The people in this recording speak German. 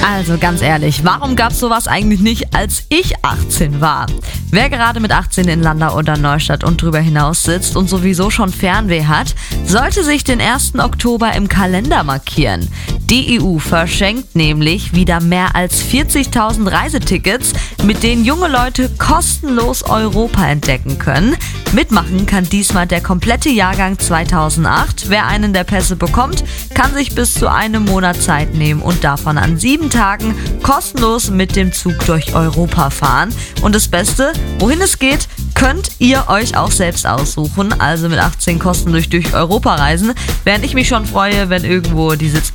Also ganz ehrlich, warum gab's sowas eigentlich nicht, als ich 18 war? Wer gerade mit 18 in Landau oder Neustadt und drüber hinaus sitzt und sowieso schon Fernweh hat, sollte sich den 1. Oktober im Kalender markieren. Die EU verschenkt nämlich wieder mehr als 40.000 Reisetickets, mit denen junge Leute kostenlos Europa entdecken können. Mitmachen kann diesmal der komplette Jahrgang 2008. Wer einen der Pässe bekommt, kann sich bis zu einem Monat Zeit nehmen und davon an 7 Tagen kostenlos mit dem Zug durch Europa fahren. Und das Beste, wohin es geht, könnt ihr euch auch selbst aussuchen. Also mit 18 kostenlos durch Europa reisen, während ich mich schon freue, wenn irgendwo die Sitzplätze